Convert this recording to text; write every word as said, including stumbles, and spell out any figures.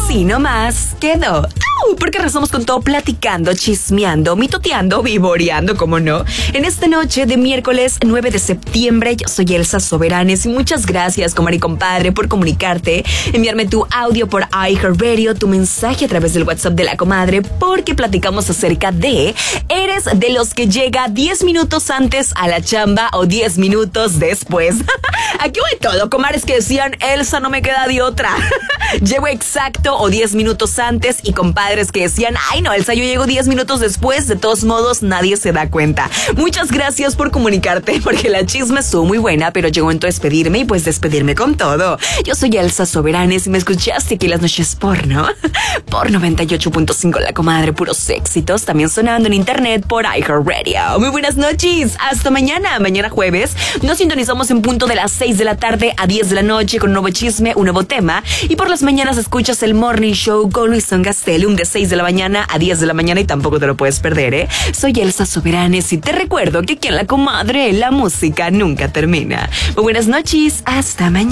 así nomás quedó. ¡Au! Porque rezamos con todo, platicando, chismeando, mitoteando, vivoreando, como no. En esta noche de miércoles nueve de septiembre, yo soy Elsa Soberanes y muchas gracias, comadre y compadre, por comunicarte, enviarme tu audio por iHeartRadio, tu mensaje a través del WhatsApp de la comadre, porque platicamos acerca de, ¿eres de los que llega diez minutos antes a la chamba o diez minutos después? Aquí voy todo, comadres que decían, Elsa, no me queda de otra. Llego exacto o diez minutos antes, y compadres que decían, ay no, Elsa, yo llego diez minutos después, de todos modos nadie se da cuenta. Muchas gracias por comunicarte, porque la chisma estuvo muy buena, pero llegó en tu despedirme y pues despedirme con todo. Yo soy Elsa Soberanes y me escuchaste aquí en las noches porno, por noventa y ocho punto cinco La Comadre, puros éxitos, también sonando en internet por iHeartRadio. Muy buenas noches, hasta mañana, mañana jueves, nos sintonizamos en punto de las seis de la tarde a diez de la noche con un nuevo chisme, un nuevo tema, y por las mañanas escuchas el Morning Show con Luisón Gastelum de seis de la mañana a diez de la mañana y tampoco te lo puedes perder, ¿eh? Soy Elsa Soberanes y te recuerdo que aquí en La Comadre la música nunca termina. Muy buenas noches, hasta mañana.